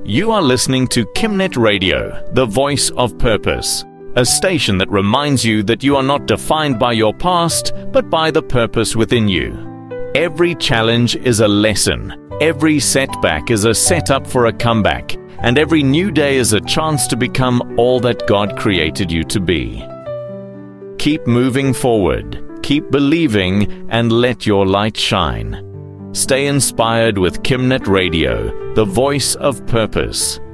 You are listening to Kimnet Radio, the voice of purpose, a station that reminds you that you are not defined by your past, but by the purpose within you. Every challenge is a lesson, every setback is a setup for a comeback, and every new day is a chance to become all that God created you to be. Keep moving forward, keep believing, and let your light shine. Stay inspired with Kimnet Radio, the voice of purpose.